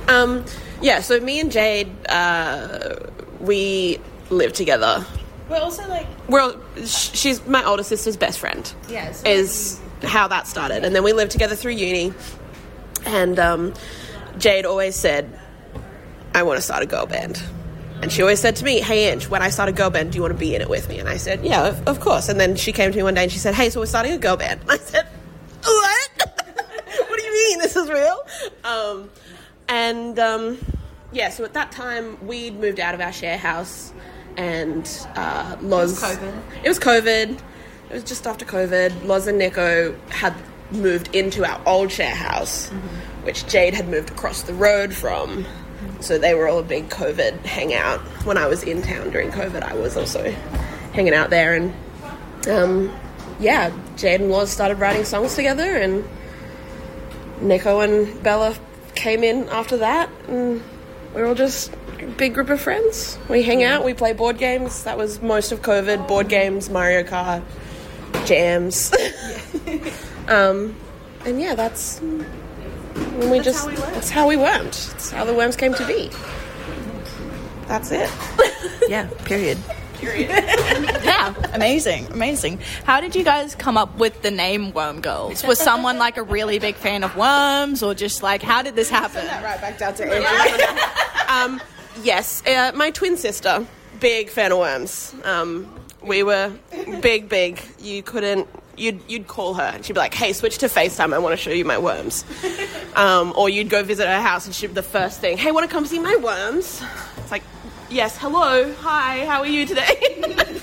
Yeah, so me and Jade, we live together. We're also like... She's my older sister's best friend. Yes. Is how that started. And then we lived together through uni. And Jade always said, I want to start a girl band. And she always said to me, hey, Ange, when I start a girl band, do you want to be in it with me? And I said, yeah, of course. And then she came to me one day and she said, hey, so we're starting a girl band. And I said, what? What do you mean? This is real? Yeah, so at that time, we'd moved out of our share house and Loz... It was COVID. It was just after COVID. Loz and Nico had moved into our old share house, which Jade had moved across the road from. So they were all a big COVID hangout. When I was in town during COVID, I was also hanging out there. And, Jade and Loz started writing songs together, and Nico and Bella came in after that, and we're all just a big group of friends. We hang out, we play board games. That was most of COVID. Board games, Mario Kart, jams. That's how we wormed. That's how the worms came to be. That's it. Yeah, period. Yeah, amazing. How did you guys come up with the name Worm Girls? Was someone like a really big fan of worms, or just like, how did this happen? Send that right back down to Andrew. Yes, my twin sister, big fan of worms. We were big. You'd call her and she'd be like, hey, switch to FaceTime, I want to show you my worms. Or you'd go visit her house and she'd be the first thing, hey, want to come see my worms? It's like, yes, hello, hi, how are you today?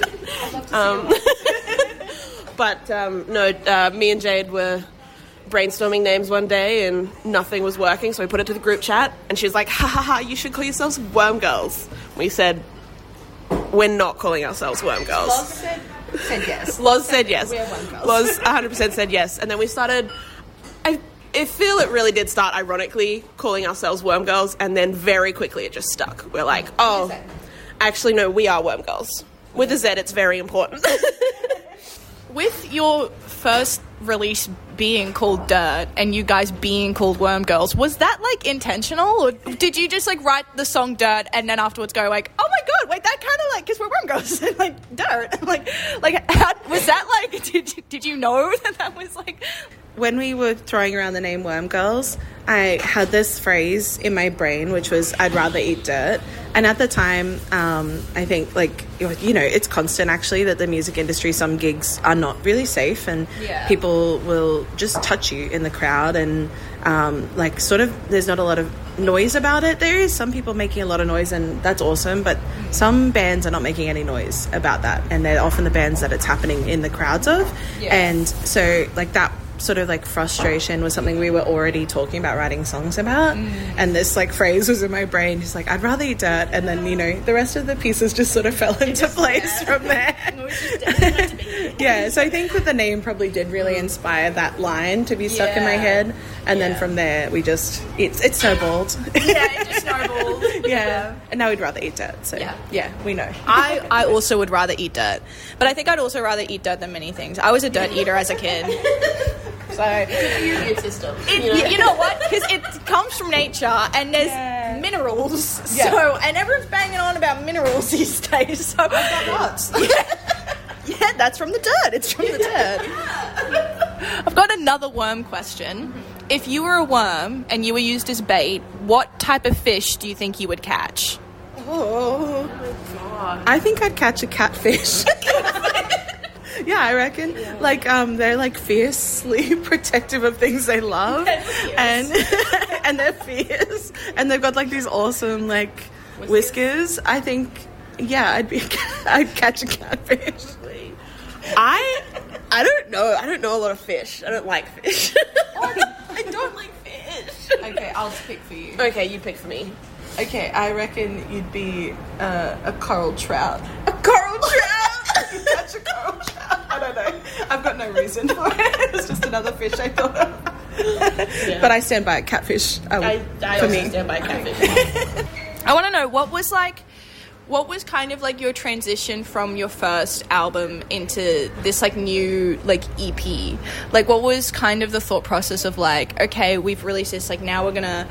Me and Jade were brainstorming names one day and nothing was working, so we put it to the group chat and she was like, ha, you should call yourselves Worm Girls. We said, we're not calling ourselves Worm Girls. Loz said yes. Loz said yes. We're Worm Girls. Loz 100% said yes. And then we started, I feel it really did start ironically calling ourselves Worm Girls, and then very quickly it just stuck. We're like, actually no, we are Worm Girls. With a Z, it's very important. With your first release being called Dirt and you guys being called Worm Girls, was that like intentional, or did you just like write the song Dirt and then afterwards go like, oh my god, wait, that kind of like, because we're Worm Girls and like Dirt, like how was that like? Did you know that was like? When we were throwing around the name Worm Girls, I had this phrase in my brain, which was, I'd rather eat dirt. And at the time, I think, it's constant, actually, that the music industry, some gigs are not really safe, and people will just touch you in the crowd, and, there's not a lot of noise about it. There is some people making a lot of noise, and that's awesome, but some bands are not making any noise about that, and they're often the bands that it's happening in the crowds of. And so, that sort of frustration was something we were already talking about writing songs about, and this phrase was in my brain, just I'd rather eat dirt, and then the rest of the pieces just sort of fell into place from there. So I think that the name probably did really inspire that line to be stuck in my head, and then from there we just it snowballed. It just snowballed. And now we'd rather eat dirt, so we know. I also would rather eat dirt, but I think I'd also rather eat dirt than many things. I was a dirt eater as a kid. So immune system. You know what? Because it comes from nature, and there's minerals. So, and everyone's banging on about minerals these days. So, that's from the dirt. It's from the dirt. I've got another worm question. If you were a worm and you were used as bait, what type of fish do you think you would catch? Oh God! I think I'd catch a catfish. Yeah, I reckon. They're fiercely protective of things they love, and they're fierce, and they've got these awesome whiskers. I think, I'd catch a catfish. I don't know. I don't know a lot of fish. I don't like fish. I don't like fish. Okay, I'll pick for you. Okay, you pick for me. Okay, I reckon you'd be a coral trout. A coral trout? You catch a coral trout. I don't know. I've got no reason for it. It's just another fish I thought of. But I stand by it. Catfish. I also stand by catfish. I want to know, what was kind of your transition from your first album into this new EP? What was kind of the thought process of okay, we've released this, now we're gonna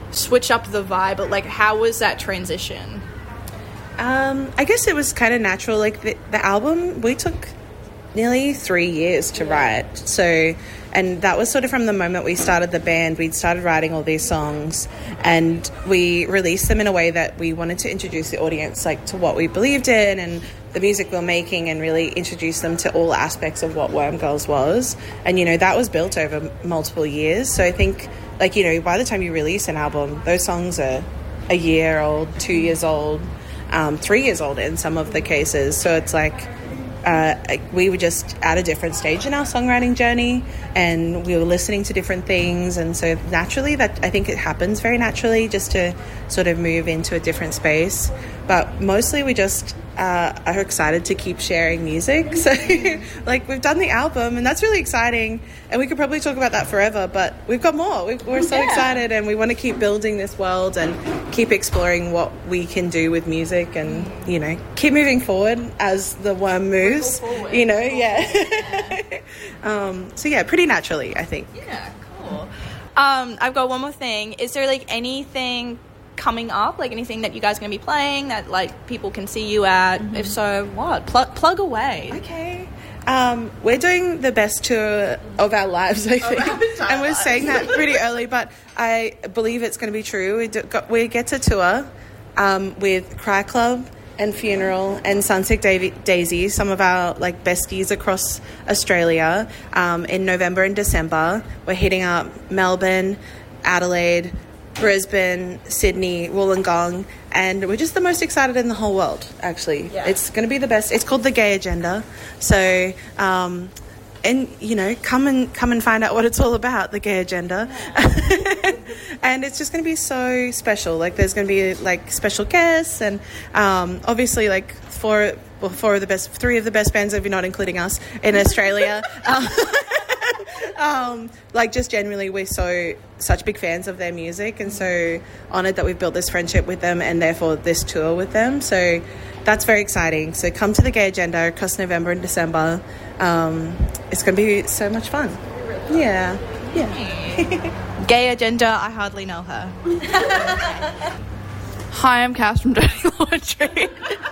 switch up the vibe, but like how was that transition? I guess it was kind of natural. Like the album, we took nearly 3 years to write. So, and that was sort of from the moment we started the band. We'd started writing all these songs, and we released them in a way that we wanted to introduce the audience like to what we believed in and the music we're making, and really introduce them to all aspects of what Worm Girls was. And, you know, that was built over multiple years. So I think, like, you know, by the time you release an album, those songs are a year old, 2 years old, 3 years old in some of the cases. So it's like we were just at a different stage in our songwriting journey, and we were listening to different things, and so naturally, that I think it happens very naturally just to sort of move into a different space. But mostly we just are excited to keep sharing music. So like, we've done the album, and that's really exciting, and we could probably talk about that forever, but we've got more. We're so excited, and we want to keep building this world and keep exploring what we can do with music, and, you know, keep moving forward as the worm moves, you know. So yeah, pretty naturally, I think. Yeah, cool. I've got one more thing. Is there like anything coming up, like anything that you guys are going to be playing that like people can see you at? If so, what? Plug away. Okay. We're doing the best tour of our lives, I think, and we're saying that pretty early, but I believe it's going to be true. We get to tour with Cry Club and Funeral and Sunset Daisy, some of our like besties across Australia, in November and December. We're hitting up Melbourne, Adelaide, Brisbane, Sydney, Wollongong, and we're just the most excited in the whole world, actually. Yeah. It's going to be the best. It's called The Gay Agenda. So, and, you know, come and find out what it's all about, The Gay Agenda. And it's just going to be so special. Like, there's going to be, like, special guests, and obviously, like, three of the best bands, if you're not including us, in Australia. Like, just generally, we're such big fans of their music, and so honoured that we've built this friendship with them, and therefore this tour with them. So that's very exciting. So come to The Gay Agenda across November and December. It's going to be so much fun. Yeah. Gay Agenda, I hardly know her. Hi, I'm Cass from Dirty Laundry.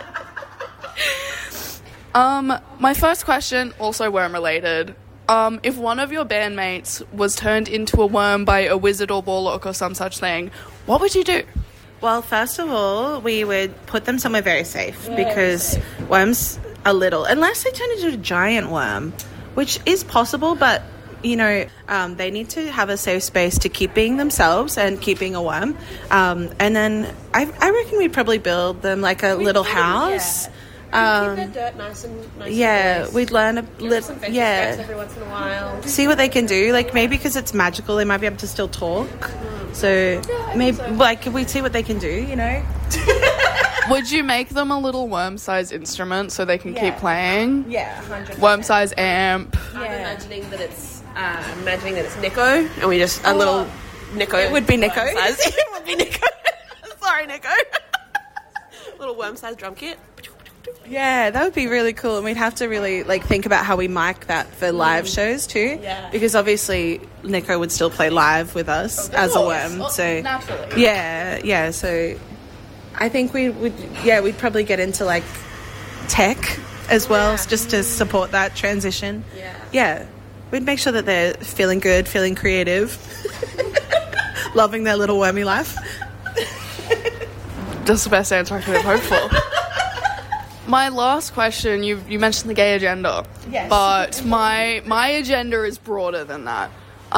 My first question, also worm related. If one of your bandmates was turned into a worm by a wizard or warlock or some such thing, what would you do? Well, first of all, we would put them somewhere very safe, because worms are little, unless they turn into a giant worm, which is possible, but, you know, they need to have a safe space to keep being themselves and keep being a worm. And then I reckon we'd probably build them like a little house. Keep their dirt nice and nice. We'd learn a little. Every once in a while. See what they can do. Like, maybe because it's magical, they might be able to still talk. So maybe, like, we'd see what they can do. You know. Would you make them a little worm-sized instrument so they can keep playing? Yeah, 100%. Worm-sized amp. I'm imagining that it's Nico, and we just a little Nico. It would be Nico. It would be Nico. Sorry, Nico. Little worm-sized drum kit. Yeah, that would be really cool, and we'd have to really like think about how we mic that for live shows too. Yeah. Because obviously Nico would still play live with us as a worm. So naturally. Yeah. So I think we'd probably get into like tech as well, just to support that transition. Yeah. We'd make sure that they're feeling good, feeling creative, loving their little wormy life. That's the best answer I could have hoped for. My last question, you mentioned the gay agenda. Yes. But my agenda is broader than that.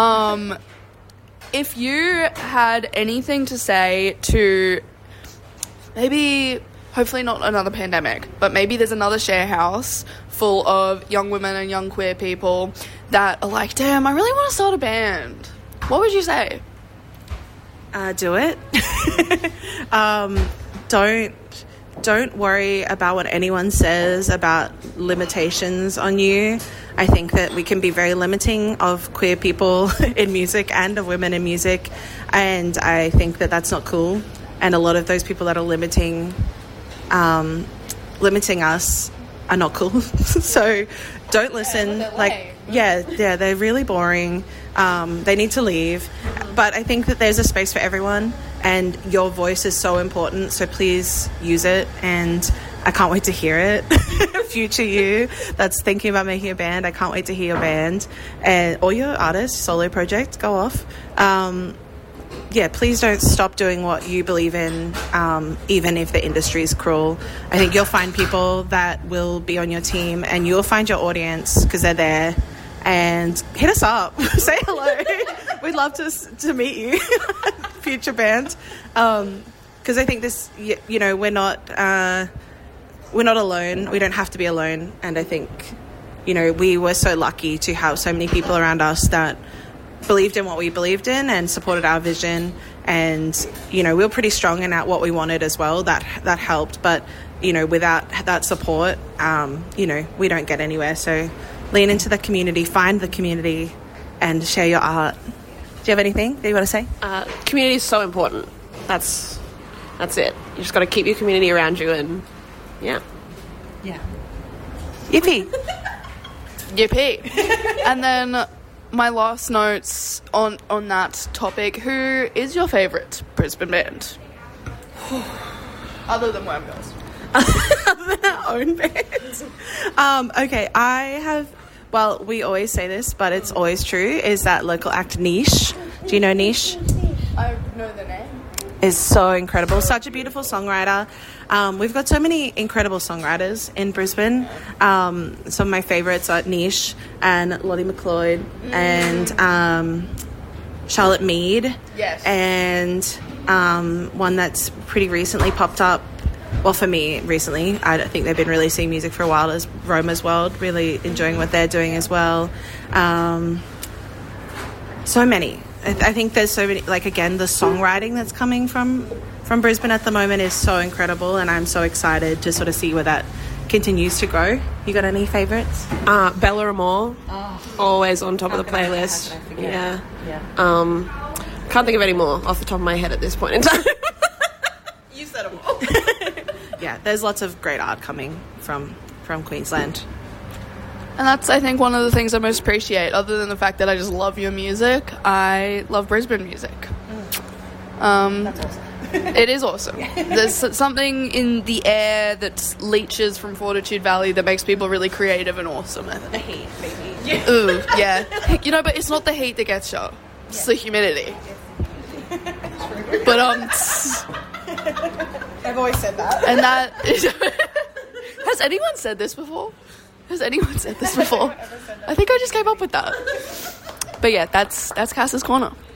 If you had anything to say to maybe, hopefully not another pandemic, but maybe there's another share house full of young women and young queer people that are like, damn, I really want to start a band. What would you say? Do it. Don't worry about what anyone says about limitations on you. I think that we can be very limiting of queer people in music and of women in music, and I think that that's not cool. And a lot of those people that are limiting us are not cool. So don't listen. They're really boring. They need to leave. But I think that there's a space for everyone, and your voice is so important, so please use it. And I can't wait to hear it. Future you that's thinking about making a band, I can't wait to hear your band and or your artist solo project. Go off. Please don't stop doing what you believe in, even if the industry is cruel. I think you'll find people that will be on your team, and you'll find your audience because they're there. And hit us up. Say hello. We'd love to meet you, future band. Because I think this, we're not alone. We don't have to be alone. And I think, we were so lucky to have so many people around us that believed in what we believed in and supported our vision. And, we were pretty strong in what we wanted as well. That helped. But, without that support, we don't get anywhere. So lean into the community, find the community, and share your art. Do you have anything that you want to say? Community is so important. That's it. You just got to keep your community around you, and yeah. Yippee. Yippee. And then my last notes on that topic: who is your favourite Brisbane band? Other than Worm Girls. Other than our own band. Okay, I have. Well, we always say this, but it's always true. Is that local act Niche? Do you know Niche? I know the name. Is so incredible. Such a beautiful songwriter. We've got so many incredible songwriters in Brisbane. Some of my favourites are Niche and Lottie McLeod and Charlotte Mead. Yes. And one that's pretty recently popped up. Well, for me, recently, I think they've been releasing music for a while, as Roma's World, really enjoying what they're doing as well. So many. I think there's so many, again, the songwriting that's coming from Brisbane at the moment is so incredible, and I'm so excited to sort of see where that continues to grow. You got any favourites? Bella Amore, always on top of the playlist. Yeah. Can't think of any more off the top of my head at this point in time. You said them all. Yeah, there's lots of great art coming from Queensland. And that's, I think, one of the things I most appreciate, other than the fact that I just love your music. I love Brisbane music. That's awesome. It is awesome. There's something in the air that leaches from Fortitude Valley that makes people really creative and awesome, I think. The heat, maybe. Ooh, yeah. But it's not the heat that gets you. It's the humidity. But, I've always said that. And that is... Has anyone said this before? I think I just came up with that. But yeah, that's Cass's Corner.